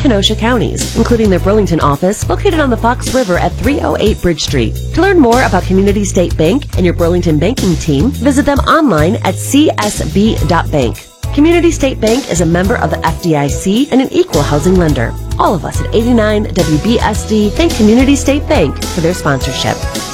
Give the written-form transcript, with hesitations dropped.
Kenosha counties, including their Burlington office located on the Fox River at 308 Bridge Street. To learn more about Community State Bank and your Burlington banking team, visit them online at csb.bank. Community State Bank is a member of the FDIC and an equal housing lender. All of us at 89 WBSD thank Community State Bank for their sponsorship.